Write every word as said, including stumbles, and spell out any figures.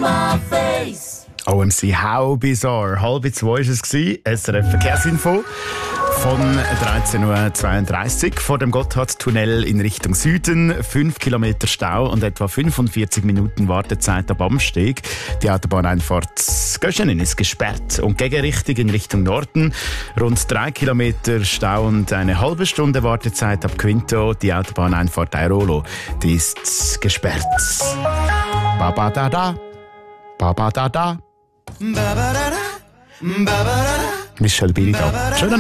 my face. O M C How Bizarre. Halb zwei war es, S R F Verkehrsinfo. Von dreizehn Uhr zweiunddreißig vor dem Gotthardtunnel in Richtung Süden. fünf Kilometer Stau und etwa fünfundvierzig Minuten Wartezeit ab Amsteg. Die Autobahneinfahrt Göschenen ist gesperrt und Gegenrichtung in Richtung Norden. Rund drei Kilometer Stau und eine halbe Stunde Wartezeit ab Quinto. Die Autobahneinfahrt Airolo, die ist gesperrt. Baba da da, Baba da da. Michel Billiger. Schönen